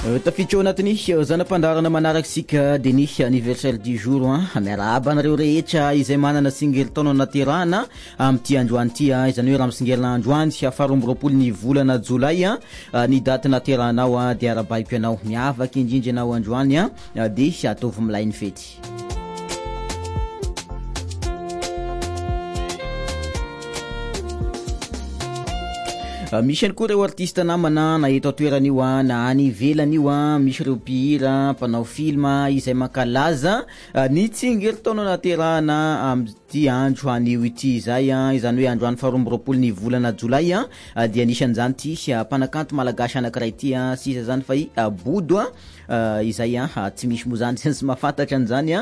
Tafiditra anatiny zanam-pandarana manaraksika de anniversaire du jour miarahaba anareo rehetra izay manana singelitaona naterahana amty androany ty izany hoe raha misingelina androany faharoa amby roapolo ny volana jolay ny daty naterahanao de arabaiko ianao miavaka indrindra anao androany de ataovy milay ny fety. Misy any koa reo artiste namana na eto atoerana io na any ivelany io misy reo mpihira mpanao film izay mankalaza ny tsingeritaona naterahana amty andro anio ity zay izany hoe andro any faharoa amby roapolo ny volana jolay dia anisan'izany ty mpanakanto malagasy anankiray ty sisa zany fa i bodo izay tsy misy moa zany sy mahafantatra an'izany